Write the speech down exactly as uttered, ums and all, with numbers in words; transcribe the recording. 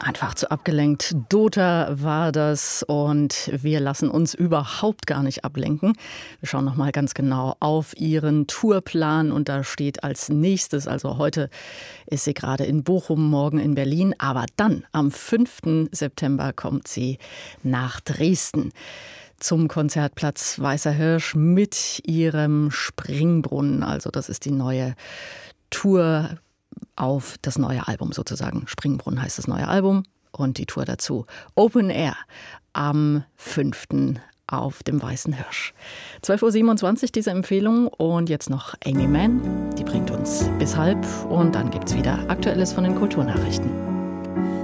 Einfach zu abgelenkt. Dota war das und wir lassen uns überhaupt gar nicht ablenken. Wir schauen noch mal ganz genau auf ihren Tourplan und da steht als nächstes, also heute ist sie gerade in Bochum, morgen in Berlin, aber dann am fünften September kommt sie nach Dresden zum Konzertplatz Weißer Hirsch mit ihrem Springbrunnen. Also das ist die neue Tour auf das neue Album sozusagen. Springbrunnen heißt das neue Album und die Tour dazu. Open Air am fünften auf dem Weißen Hirsch. zwölf Uhr siebenundzwanzig diese Empfehlung und jetzt noch Amy Mann. Die bringt uns bis halb und dann gibt's wieder Aktuelles von den Kulturnachrichten.